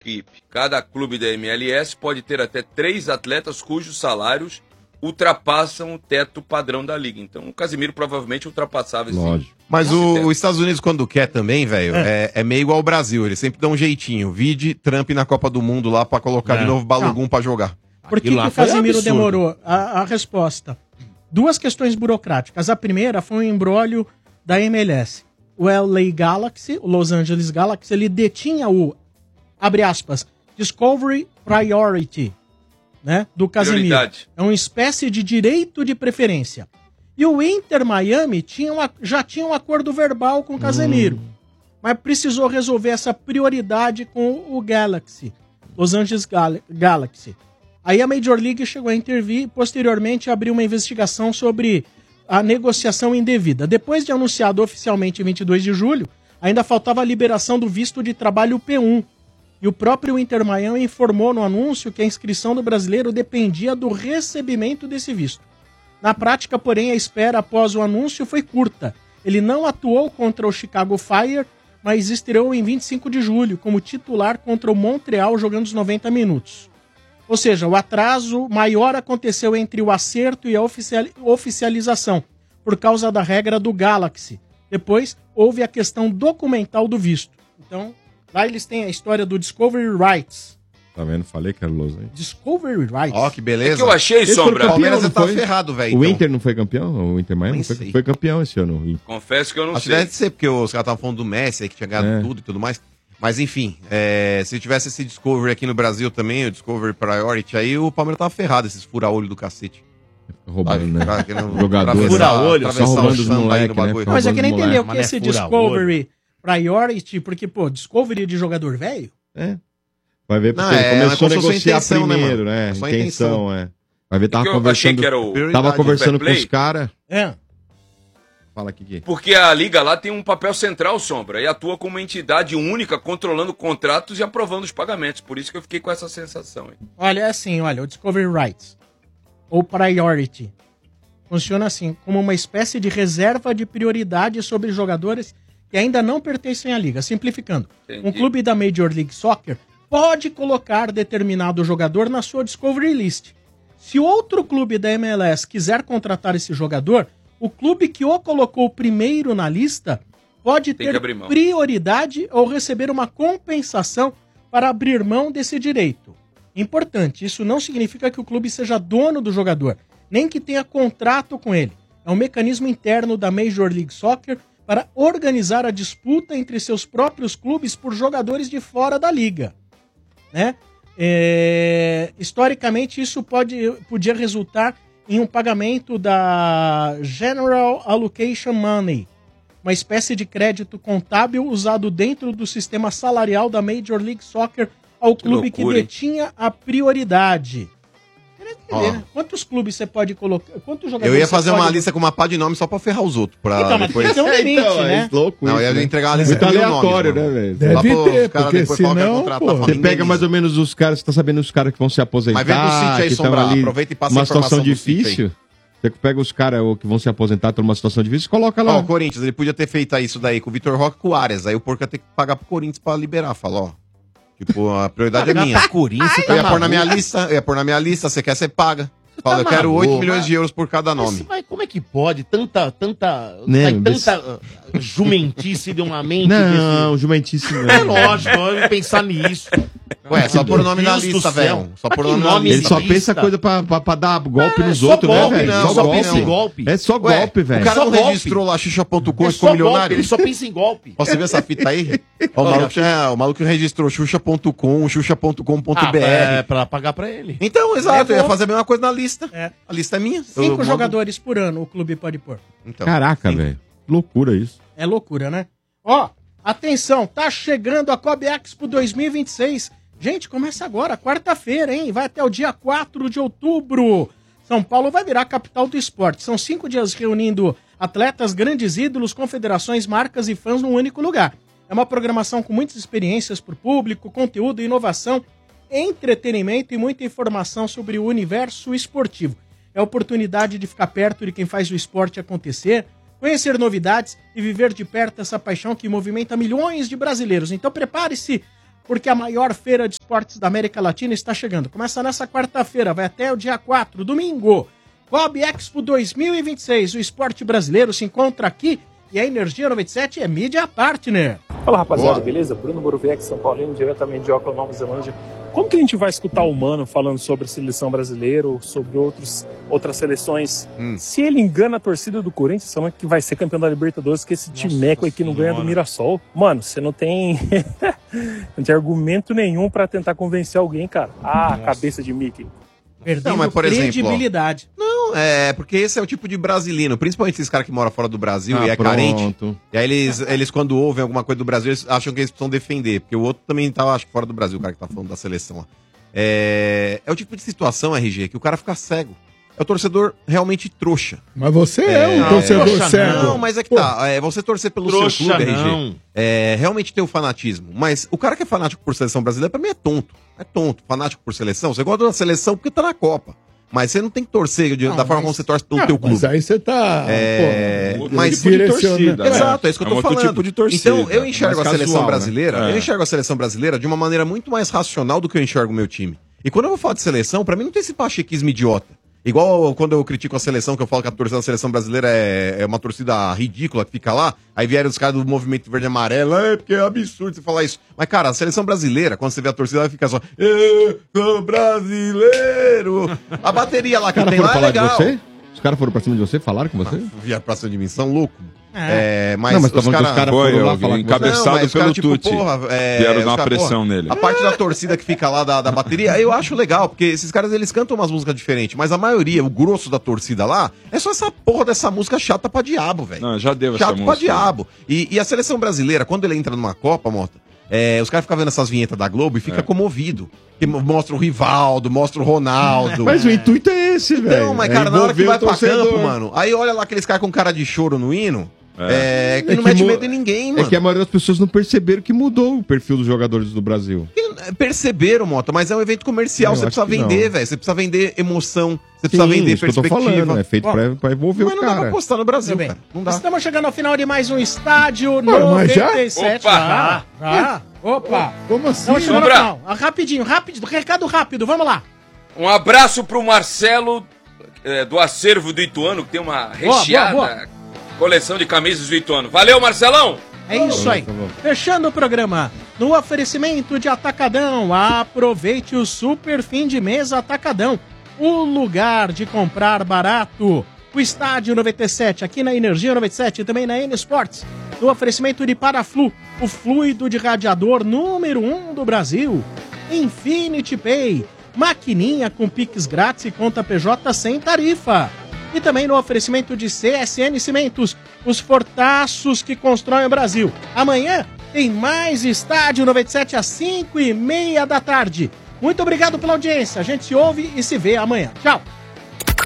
equipe. Cada clube da MLS pode ter até 3 atletas cujos salários ultrapassam o teto padrão da liga. Então o Casemiro provavelmente ultrapassava esse. Lógico. Mas os Estados Unidos, quando quer também, velho, é meio igual ao Brasil. Eles sempre dão um jeitinho. Vide Trump na Copa do Mundo lá pra colocar de novo Balogun pra jogar. Por que o Casemiro demorou? A resposta. 2 questões burocráticas. A primeira foi um embrólio da MLS. O LA Galaxy, o Los Angeles Galaxy, ele detinha o, abre aspas, Discovery Priority, né, do Casemiro. Prioridade. É uma espécie de direito de preferência. E o Inter Miami já tinha um acordo verbal com o Casemiro, mas precisou resolver essa prioridade com o Galaxy, Los Angeles Galaxy. Aí a Major League chegou a intervir e posteriormente abriu uma investigação sobre a negociação indevida. Depois de anunciado oficialmente em 22 de julho, ainda faltava a liberação do visto de trabalho P1. E o próprio Inter Miami informou no anúncio que a inscrição do brasileiro dependia do recebimento desse visto. Na prática, porém, a espera após o anúncio foi curta. Ele não atuou contra o Chicago Fire, mas estreou em 25 de julho como titular contra o Montreal, jogando os 90 minutos. Ou seja, o atraso maior aconteceu entre o acerto e a oficialização, por causa da regra do Galaxy. Depois, houve a questão documental do visto. Então, lá eles têm a história do Discovery Rights. Tá vendo? Falei que era Los Angeles. Discovery Rights. Ó, que beleza. O que eu achei, Sombra? O Palmeiras tá ferrado, velho. O então. Inter não foi campeão? O Inter Miami foi campeão esse ano. Confesso que eu não Acho sei. que deve ser, porque os caras estavam falando do Messi, aí que tinha ganhado tudo e tudo mais. Mas enfim, se tivesse esse Discovery aqui no Brasil também, o Discovery Priority, aí o Palmeiras tava ferrado, esses fura-olho do cacete. Roubando, né? Jogador. Fura-olho, só roubando os moleques, né? Mas eu queria entender o que é esse Discovery Priority, porque, pô, Discovery de jogador velho? Vai ver, porque ele começou a negociar primeiro, né? Intenção, Vai ver, tava conversando com os caras. Fala aqui. Porque a liga lá tem um papel central, Sombra, e atua como uma entidade única, controlando contratos e aprovando os pagamentos. Por isso que eu fiquei com essa sensação. Hein? Olha, é assim, o Discovery Rights, ou Priority, funciona assim, como uma espécie de reserva de prioridade sobre jogadores que ainda não pertencem à liga. Simplificando, um clube da Major League Soccer pode colocar determinado jogador na sua Discovery List. Se outro clube da MLS quiser contratar esse jogador, o clube que o colocou primeiro na lista pode ter prioridade ou receber uma compensação para abrir mão desse direito. Importante, isso não significa que o clube seja dono do jogador, nem que tenha contrato com ele. É um mecanismo interno da Major League Soccer para organizar a disputa entre seus próprios clubes por jogadores de fora da liga. Né? Historicamente, isso podia resultar em um pagamento da General Allocation Money, uma espécie de crédito contábil usado dentro do sistema salarial da Major League Soccer ao clube que detinha a prioridade. Entender, né? Quantos clubes você pode colocar? Quantos jogadores eu ia fazer uma lista com uma pá de nome só pra ferrar os outros. Então, mas tem um limite, né? Louco, não, eu ia entregar uma lista muito aleatório, né, velho? Deve ter, porque senão, você pega mais ou menos os caras, você tá sabendo os caras que vão se aposentar, mas vem do sítio aí, Sombra, aproveita e passa uma a informação situação difícil. Você pega os caras que vão se aposentar, estão numa situação difícil, coloca lá. Ó, o Corinthians, ele podia ter feito isso daí com o Vitor Roque e com o Arias. Aí o Porco ia ter que pagar pro Corinthians pra liberar. Fala, ó. Tipo, a prioridade é minha. Eu ia pôr na minha lista, você quer, você paga. Fala, eu quero 8 milhões de euros por cada nome. Mas como é que pode? Tanta jumentice de uma mente. Não, jumentice não. É lógico, eu ia pensar nisso. Ué, só pôr o nome na lista, velho. Só pôr o nome na lista. Ele só pensa coisa pra dar golpe nos outros, né, velho? Só pensa em golpe. É só golpe, velho. O cara não registrou lá Xuxa.com e ficou milionário? Ele só pensa em golpe. Posso ver essa fita aí? O maluco registrou Xuxa.com, Xuxa.com.br. Pra pagar pra ele. Então, exato, eu ia fazer a mesma coisa na lista. A lista é minha. 5 jogadores por ano o clube pode pôr. Então, caraca, velho. Loucura isso. É loucura, né? Ó, atenção, tá chegando a Kobe Expo 2026. Gente, começa agora, quarta-feira, hein? Vai até o dia 4 de outubro. São Paulo vai virar a capital do esporte. São 5 dias reunindo atletas, grandes ídolos, confederações, marcas e fãs num único lugar. É uma programação com muitas experiências para o público, conteúdo, inovação, entretenimento e muita informação sobre o universo esportivo. É a oportunidade de ficar perto de quem faz o esporte acontecer, conhecer novidades e viver de perto essa paixão que movimenta milhões de brasileiros. Então prepare-se porque a maior feira de esportes da América Latina está chegando. Começa nessa quarta-feira, vai até o dia 4, domingo. Cobb Expo 2026, o esporte brasileiro se encontra aqui e a Energia 97 é mídia partner. Fala, rapaziada, beleza? Bruno Boruvex, São Paulino, diretamente de Auckland, Nova Zelândia. Como que a gente vai escutar o Mano falando sobre a seleção brasileira ou sobre outras seleções? Se ele engana a torcida do Corinthians, falando que vai ser campeão da Libertadores, que esse timeco aqui não ganha do Mirassol. Mano, você não tem não tem argumento nenhum pra tentar convencer alguém, cara. Cabeça de Mickey. Perdendo mas, por credibilidade. Exemplo, não, porque esse é o tipo de brasileiro, principalmente esses caras que moram fora do Brasil e é carente. E aí eles, quando ouvem alguma coisa do Brasil, eles acham que eles precisam defender, porque o outro também tá, acho que fora do Brasil, o cara que tá falando da seleção lá. É o tipo de situação, RG, que o cara fica cego. É o torcedor realmente trouxa. Mas você é um torcedor cego. Não, mas é que tá. Você torcer pelo seu clube, RG. Realmente tem o fanatismo. Mas o cara que é fanático por seleção brasileira, pra mim é tonto. É tonto. Fanático por seleção. Você gosta da seleção porque tá na Copa. Mas você não tem que torcer da forma como você torce pelo teu clube. Mas aí você tá... mas tipo de torcida. Exato, é isso que eu tô falando. Tipo de torcida, então, eu enxergo a seleção brasileira, eu enxergo a seleção brasileira de uma maneira muito mais racional do que eu enxergo o meu time. E quando eu vou falar de seleção, pra mim não tem esse pachequismo idiota. Igual quando eu critico a seleção, que eu falo que a torcida da seleção brasileira é uma torcida ridícula, que fica lá, aí vieram os caras do movimento verde e amarelo, porque é absurdo você falar isso. Mas, cara, a seleção brasileira, quando você vê a torcida, ela fica só, eu sou brasileiro. A bateria lá que tem lá é legal. Os caras foram pra cima de você, falaram com você? Vieram pra cima de mim, são loucos. Mas os caras foram lá falar encabeçado pelo Tuti. Vieram dar uma pressão nele. A parte da torcida que fica lá da bateria, eu acho legal, porque esses caras, eles cantam umas músicas diferentes, mas a maioria, o grosso da torcida lá, é só essa porra dessa música chata pra diabo, velho. Não, já deu essa música. Chato pra diabo. E a seleção brasileira, quando ele entra numa Copa, Mota, os caras ficam vendo essas vinhetas da Globo e fica comovido. Que mostra o Rivaldo, mostra o Ronaldo. Mas o intuito é esse, velho. Não, mas cara, na hora que vai pra campo, mano, aí olha lá aqueles caras com cara de choro no hino, que não mete medo em ninguém, mano. É que a maioria das pessoas não perceberam que mudou o perfil dos jogadores do Brasil. Perceberam, Mota, mas é um evento comercial, você precisa vender, velho. Você precisa vender emoção, você precisa vender perspectiva. É feito pra envolver o cara. Mas não dá pra apostar no Brasil, cara. Não dá. Estamos chegando ao final de mais um Estádio 97. Opa! Como assim? Estamos chegando ao final. Rapidinho, recado rápido, vamos lá. Um abraço pro Marcelo, do acervo do Ituano, que tem uma recheada coleção de camisas do Ituano. Valeu, Marcelão! É isso aí. Fechando o programa, no oferecimento de Atacadão, aproveite o super fim de mês Atacadão. O lugar de comprar barato. O Estádio 97, aqui na Energia 97 e também na N Sports. No oferecimento de Paraflu, o fluido de radiador número 1 do Brasil. Infinity Pay, maquininha com Pix grátis e conta PJ sem tarifa. E também no oferecimento de CSN Cimentos, os fortaços que constroem o Brasil. Amanhã tem mais Estádio 97 às 5:30 da tarde. Muito obrigado pela audiência. A gente se ouve e se vê amanhã. Tchau!